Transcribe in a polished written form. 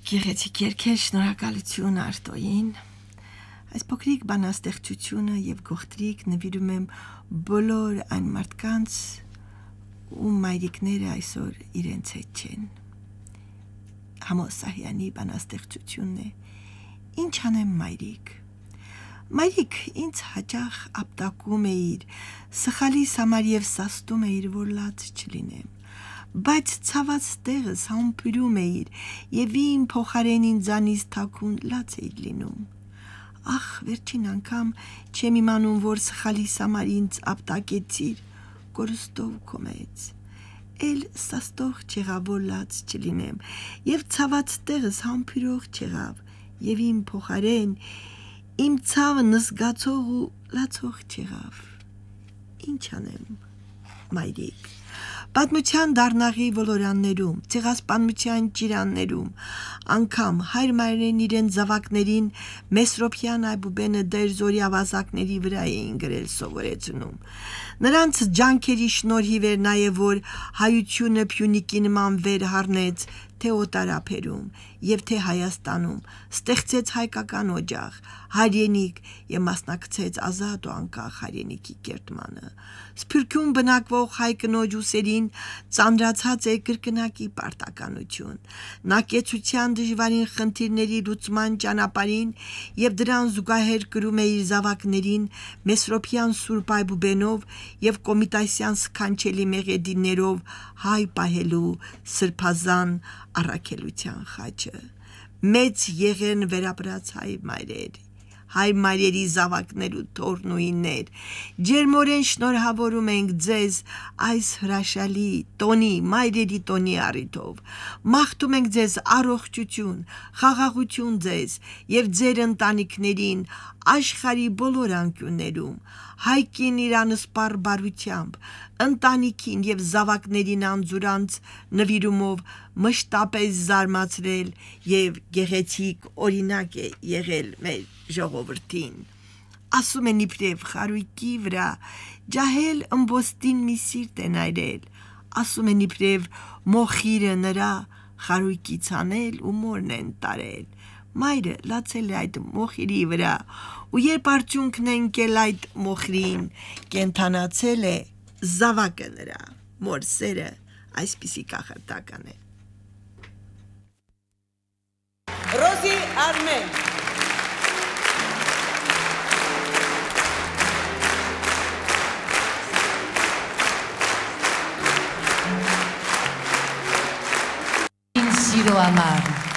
Գեղեցիկ երգեր, շնորհակալություն Արտոյին։ Այս փոքրիկ բանաստեղծությունը եւ գողտրիկ նվիրում եմ բոլոր այն մարդկանց, ում մայրիկները այսօր իրենց հետ չեն։ Համոսահյանի բանաստեղծությունն է։ Ինչ անեմ մայրիկ։ Մայրիկ ինձ հաճախ ապտակում է իր, սխալիս համար եւ սաստում է իր, որ լաց չլինեմ։ Բայց ցաված տեղս համբուրում է իր եւ իմ փոխարեն ինձանից թաքուն լաց է լինում։ Ախ, վերջին անգամ չեմ իմանում, որ սխալիս համար ինձ ապտակեցիր, կորստով կոմեց։ Էլ սաստող չեղավ, որ լաց չլինեմ, եւ ցաված տեղս համբուրող չեղավ, եւ իմ փոխարեն իմ ցավը նզգացող ու լացող չեղավ։ Ինչ անեմ, մայրիկ։ Պատմության դառնաղի ոլորաններում, ցեղասպանության ճիրաններում, անգամ հայր մայրեն իրեն զավակներին Մեսրոպյան Այբուբենը դեր զորի ավազակների վրա էին գրել սովորեցնում։ Նրանց ջանքերի շնորհիվ էր նաև որ հայությունը Փյունիկի նման վեր հառնեց թե օտարափերում եւ թե Հայաստանում, ստեղծեց հայկական օջախ, հայրենիք եւ մասնակցեց ազատ ու անկախ հայրենիքի կերտմանը։ Սփյուռքում բնակվող հայ կնոջ ուսերին ծանրացած է կրկնակի պարտականություն։ Նա կեցության դժվարին խնդիրների լուծման ճանապարհին եւ դրան զուգահեռ կրում է իր զավակներին Մեսրոպյան Սուրբ Այբուբենով եւ Կոմիտասյան սքանչելի մեղեդիներով հայ պահելու սրբազան առաքելության խաչը։ Մեծ եղեն վերապրած հայ մայրերի զավակներ ու թորնուիններ, ջերմորեն շնորհավորում ենք ձեզ այս հրաշալի տոնի, մայրերի տոնի առիթով, մաղթում ենք ձեզ առողջություն, խաղաղություն ձեզ եւ ձեր ընտանիքներին աշխարհի բոլոր անկյուններում, հայկին իր անսպառ բարությամբ, ընտանիքին եւ զավակներին անձուրանց նվիրումով մշտապես զարմացրել եւ գեղեցիկ օրինակ է եղել մեր ժողովրդին։ Ասում են իբրև խարույկի վրա ջահել ըմբոստին մի սիրտ են այրել, ասում են իբրև մոխիրը նրա խարույկից անել ու մորն են տարել։ Մայրը լացել է այդ մոխիրի վրա ու երբ արդյունքն է ընկել այդ մոխրին, կենթանացել է զավակը նրա, մոր սերը այսպիսի կախարդական է։ Ռոզի Արմեն Սիրո համար